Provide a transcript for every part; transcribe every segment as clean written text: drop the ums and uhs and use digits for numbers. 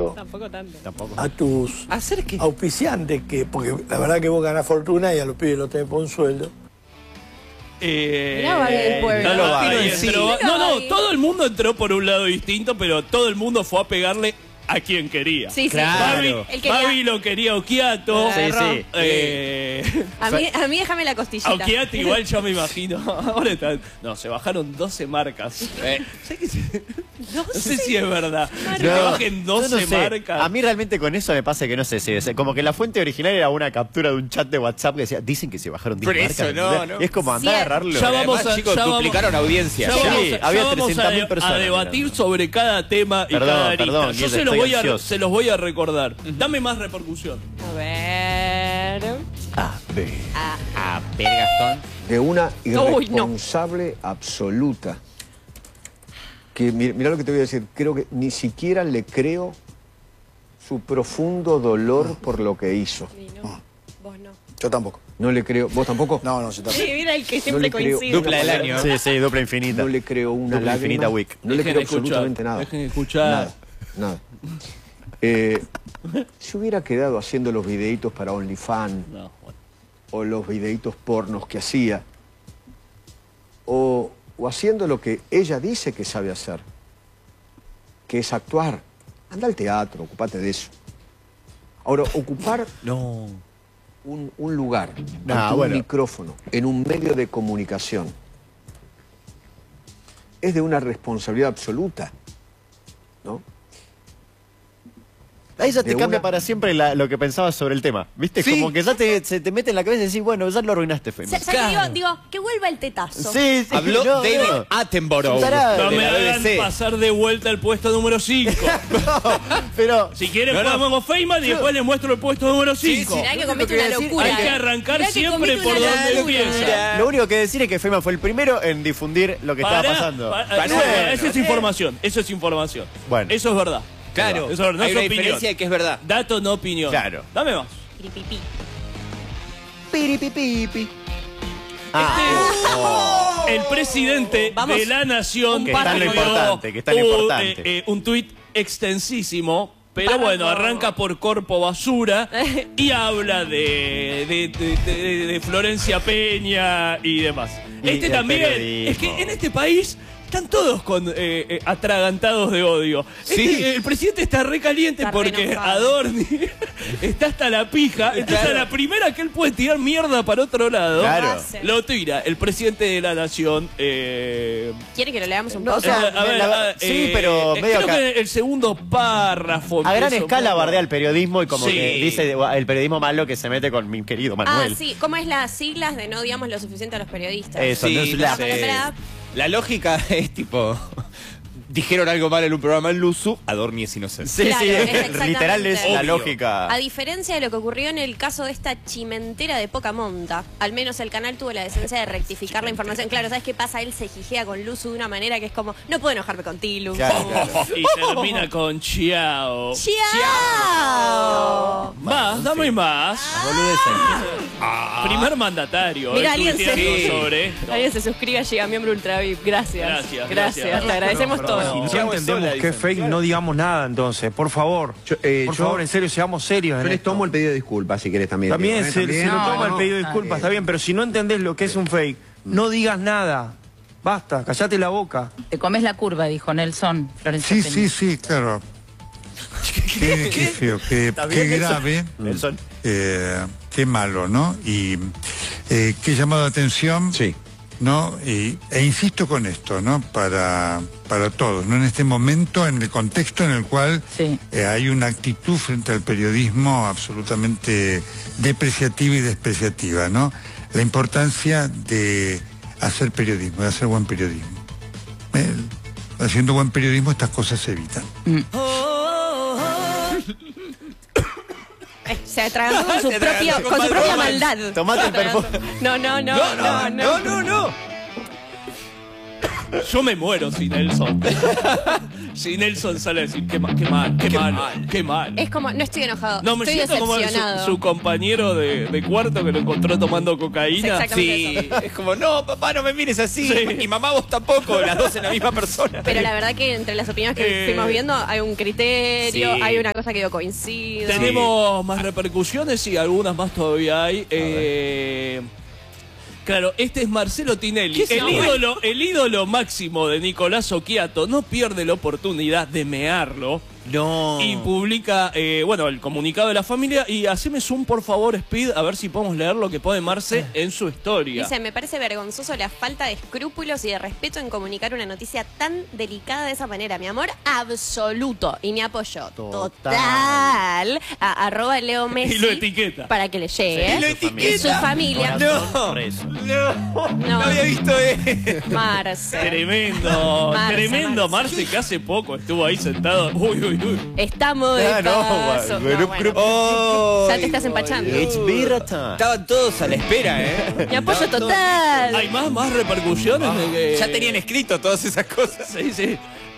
ejemplo, Tampoco tanto. a tus ¿Hacer qué? auspiciantes, porque la verdad que vos ganás fortuna y a los pibes los tenés por un sueldo. Mirá, Bagui del pueblo. No lo va a No, todo el mundo entró por un lado distinto, pero todo el mundo fue a pegarle a quien quería. Sí, Claro. Él quería- Babi lo quería Occhiato. Sí, sí. A mí déjame la costillita. Occhiato igual yo me imagino. Ahora están. No, se bajaron 12 marcas. ¿Sé que no sé si es verdad. Que bajen 12 yo no sé. marcas. A mí realmente con eso me pasa que no sé si como que la fuente original era una captura de un chat de WhatsApp que decía, dicen que se bajaron 10 Por marcas. eso, no, no. Y es como andar a agarrarlo. Ya vamos Además, a- chicos, ya vamos- duplicaron audiencia. Ya Sí, vamos, había ya vamos 300.000 personas a debatir mirando. sobre cada tema y Perdón, cada arista. perdón, Yo Guille, se los, estoy ansioso. se los voy a recordar. Dame más repercusión. A ver. A ver. A ver, Gastón. De una Uy, no. irresponsable absoluta. Que mirá lo que te voy a decir, creo que ni siquiera le creo su profundo dolor por lo que hizo. Sí, no. Vos no. Yo tampoco. No le creo, ¿vos tampoco? No, yo tampoco. Sí, mira el que siempre le creo. coincide. Dupla del año. Sí, sí, dupla infinita. No le creo una Dupla lágrima. infinita week. No le Dejen creo de escuchar, absolutamente nada. Dejen de escuchar. Nada. Si hubiera quedado haciendo los videitos para OnlyFans No, bueno. o los videitos pornos que hacía o haciendo lo que ella dice que sabe hacer, que es actuar, anda al teatro, ocupate de eso. Ahora, ocupar No. un lugar, Ah, ante bueno. un micrófono, en un medio de comunicación, es de una responsabilidad absoluta, ¿no? Ahí ya te De cambia una- para siempre lo que pensabas sobre el tema. ¿Viste? Sí. Como que ya se te mete en la cabeza y decís, bueno, ya lo arruinaste, Feynman. ¿Sabes qué digo? Que vuelva el tetazo. Sí, sí. Habló no, David no. Attenborough. Tarado. No de me la hagan BBC. pasar de vuelta el puesto número 5. Pero Si quieren No, no. ponemos Feynman y después les muestro el puesto número 5. Mirá que Lo comete que una voy a decir, locura. Hay que arrancar Mirá que siempre comete por una donde locura. empieza. lo único que decir es que Feynman fue el primero en difundir lo que estaba pasando. Eso es información. Eso es información. Bueno. Eso es verdad. Claro, Eso es verdad. No hay es una opinión. diferencia de que es verdad. Dato, no opinión. Claro. Dame más. Piripipi. Piripipipi. El presidente Vamos. de la nación Que está lo escribió importante, que está lo importante. un tuit extensísimo, pero bueno, arranca por Corpo Basura y habla de Florencia Peña y demás. Y Este del también, periodismo. es que en este país están todos atragantados de odio. Sí. El presidente está recaliente Está re porque enojado. Adorni está hasta la pija. Entonces Claro. a la primera que él puede tirar mierda para otro lado, Claro. lo tira el presidente de la nación. ¿Quiere que lo leamos un No, poco? o sea, sí, pero medio creo ca- que el segundo párrafo. A gran empieza un escala poco. bardea el periodismo y como Sí. que dice el periodismo malo que se mete con mi querido Manuel. Sí. ¿Cómo es las siglas de no odiamos lo suficiente a los periodistas? Eso, no es Sí, la- no sé. La lógica es tipo... Dijeron algo mal en un programa en Luzu, Adorni es inocente. Sí, Claro, sí, es exactamente. literal es la Obvio. lógica. A diferencia de lo que ocurrió en el caso de esta chimentera de poca monta, al menos el canal tuvo la decencia de rectificar la información. Claro, ¿sabes qué pasa? Él se jijea con Luzu de una manera que es como, no puedo enojarme con Tilu. Claro, claro. Y termina con Chiao. ¡Chao! Más, dame más. Primer mandatario. Mira, alguien tuiteando se- sobre esto. Alguien se suscribe a Llega Miembro Ultra VIP. Gracias. Gracias. Te agradecemos todo. Si no Thiago es entendemos sola, qué es dicen. fake, no digamos nada entonces, por favor. Por favor, en serio, seamos serios. Yo les tomo el pedido de disculpas si querés también. También, Diego, si lo toma el pedido de disculpas, está bien, pero si no entendés lo que es un fake, no digas nada. Basta, callate la boca. Te comes la curva, dijo Nelson Florencia Peña. Sí, claro. Qué feo, qué grave, Nelson. qué malo, ¿no? Y qué llamado de atención, Sí. ¿no? E insisto con esto, ¿no? Para todos, ¿no? En este momento, en el contexto en el cual Sí. hay una actitud frente al periodismo absolutamente depreciativa y despreciativa, ¿no? La importancia de hacer periodismo, de hacer buen periodismo. Haciendo buen periodismo estas cosas se evitan. Se atragantó con su propia maldad. Tomate el perfume. No. No. Yo me muero sin Nelson. Si Nelson sale a decir, qué mal. Es como, no estoy enojado, No, me estoy siento como decepcionado. su compañero de cuarto que lo encontró tomando cocaína. Exactamente Sí, es como, no, papá, no me mires así. Sí. Y mamá, vos tampoco, las dos en la misma persona. Pero la verdad que entre las opiniones que fuimos viendo hay un criterio, Sí. hay una cosa que yo coincido. Tenemos más repercusiones y algunas más todavía hay. Claro, este es Marcelo Tinelli, el ídolo máximo de Nicolás Occhiato. No pierde la oportunidad de mearlo. No. Y publica, el comunicado de la familia. Y haceme zoom, por favor, Speed, a ver si podemos leer lo que pone Marce en su historia. Dice, me parece vergonzoso la falta de escrúpulos y de respeto en comunicar una noticia tan delicada de esa manera. Mi amor absoluto y mi apoyo total a @Leo Messi. Y lo etiqueta. Para que le llegue. ¿Y lo etiqueta? Su familia. No había visto Marce. Tremendo, Marce, tremendo Marce, que hace poco estuvo ahí sentado. Uy. Estamos de paso. No, bueno. Ya te estás empachando. It's beer time. Estaban todos a la espera, ¿eh? Mi apoyo total. Hay más repercusiones de que... Ya tenían escrito todas esas cosas. Sí.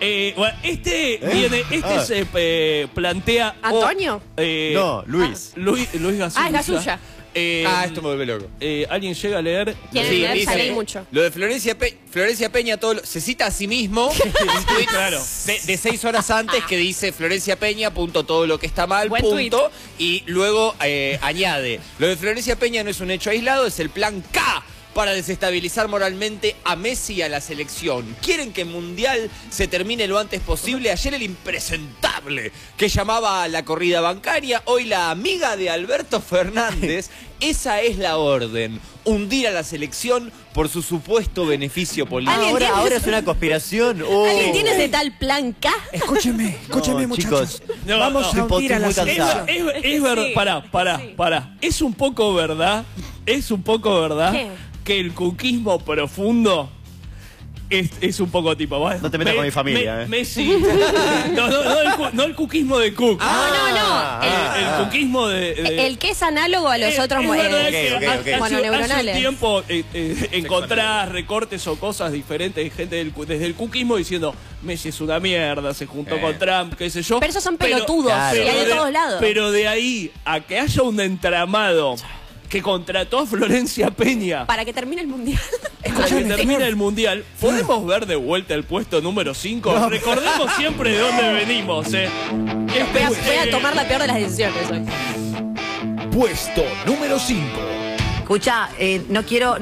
Se plantea... ¿Antonio? No, Luis. Luis Gasulla. Es Gasulla. Esto me vuelve loco. ¿Alguien llega a leer? Quieren Sí, leer, dice, salí mucho. Lo de Florencia Peña, se cita a sí mismo un tuit Claro. de 6 horas antes que dice Florencia Peña, punto, todo lo que está mal, Buen punto. Y luego añade, lo de Florencia Peña no es un hecho aislado, es el plan K para desestabilizar moralmente a Messi y a la selección. Quieren que el Mundial se termine lo antes posible. Ayer el impresentable que llamaba a la corrida bancaria, hoy la amiga de Alberto Fernández. Esa es la orden, hundir a la selección por su supuesto beneficio político. Ahora es una conspiración. ¿Alguien tiene ese tal plan K? Escúcheme, muchachos. Chicos, Vamos a hundir a la estoy muy cansado. selección. Es verdad, pará. Es un poco verdad ¿Qué? que el cuquismo profundo es un poco tipo... Bueno, No te metas con mi familia, Messi. No el cuquismo de Cook. El cuquismo de... El que es análogo a los otros es verdad que ok. bueno, hace un neuronales. tiempo encontrás recortes o cosas diferentes de gente desde el cuquismo diciendo Messi es una mierda, se juntó con Trump, qué sé yo. Pero esos son pelotudos, Claro. y hay de todos lados. Pero de ahí a que haya un entramado que contrató a Florencia Peña Para que termine el mundial. para que termine el Mundial, ¿podemos ver de vuelta el puesto número 5? Recordemos siempre de dónde venimos, Voy a tomar la peor de las decisiones hoy. Puesto número 5. Escucha, no quiero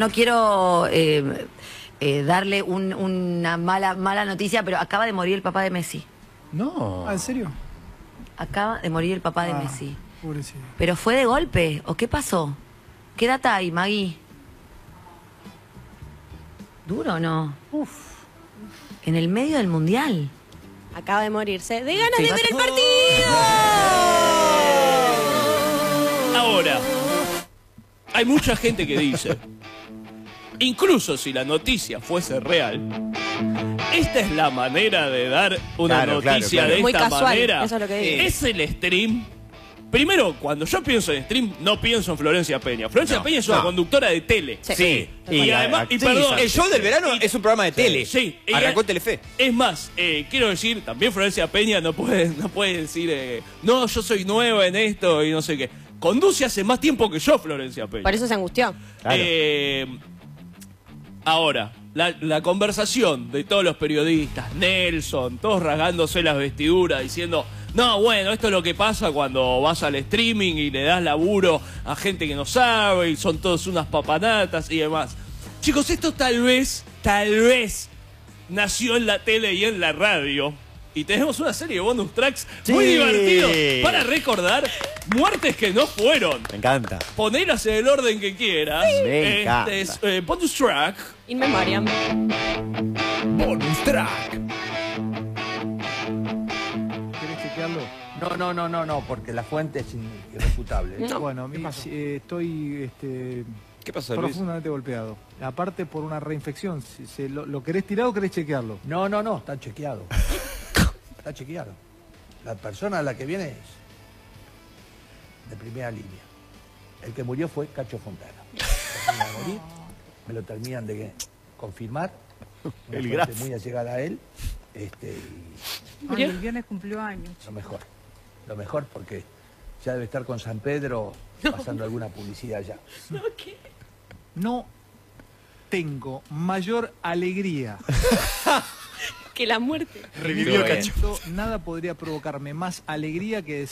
darle una mala noticia, pero acaba de morir el papá de Messi. No. ¿En serio? Acaba de morir el papá de Messi. Pobrecito. ¿Pero fue de golpe? ¿O qué pasó? ¿Qué data hay, Maggie? ¿Duro o no? En el medio del mundial. Acaba de morirse de ganas Sí. de ver el partido. Ahora, hay mucha gente que dice, incluso si la noticia fuese real, esta es la manera de dar una noticia de Muy esta casual, manera. eso es lo que digo. Es el stream. Primero, cuando yo pienso en stream, no pienso en Florencia Peña. Florencia Peña es una conductora de tele. Sí. Y además, perdón, El show del verano es un programa de tele. Sí. Arrancó en Telefe. Es más, quiero decir, también Florencia Peña no puede decir, no, yo soy nueva en esto y no sé qué. Conduce hace más tiempo que yo, Florencia Peña. Por eso se angustió. Ahora, la conversación de todos los periodistas, Nelson, todos rasgándose las vestiduras, diciendo, no, bueno, esto es lo que pasa cuando vas al streaming y le das laburo a gente que no sabe y son todos unas papanatas y demás. Chicos, esto tal vez nació en la tele y en la radio. Y tenemos una serie de bonus tracks muy divertidos para recordar muertes que no fueron. Me encanta. Ponelas en el orden que quieras. Me encanta. Es bonus track. In memoriam. Bonus track. ¿Querés chequearlo? No, porque la fuente es irrefutable. No. Bueno, estoy ¿Qué pasó, Luis? profundamente golpeado. Aparte por una reinfección. ¿Lo querés tirar o querés chequearlo? No, está chequeado. Está chequeado. La persona a la que viene es de primera línea. El que murió fue Cacho Fontana. Termina de morir, me lo terminan de confirmar. Una El fuente graf. muy allegada a él. Ay, el viernes cumplió años. Lo mejor porque ya debe estar con San Pedro pasando alguna publicidad ya. No tengo mayor alegría. Que la muerte. Revivió el cacho. Nada podría provocarme más alegría que